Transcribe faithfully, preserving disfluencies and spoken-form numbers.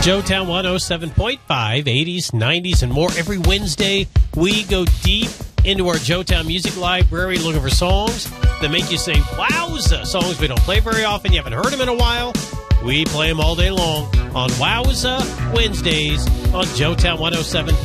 Joetown one oh seven point five, eighties, nineties, and more. Every Wednesday, we go deep into our Joetown Music Library looking for songs that make you say, wowza, songs we don't play very often. You haven't heard them in a while. We play them all day long on Wowza Wednesdays on Joetown one oh seven point five.